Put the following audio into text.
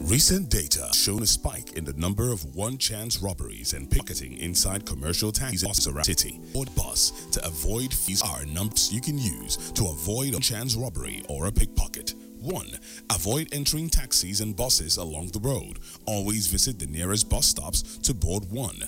Recent data shown a spike in the number of one-chance robberies and pickpocketing inside commercial taxis around the city. Board bus to avoid fees are numbers you can use to avoid a chance robbery or a pickpocket. 1. Avoid entering taxis and buses along the road. Always visit the nearest bus stops to board one.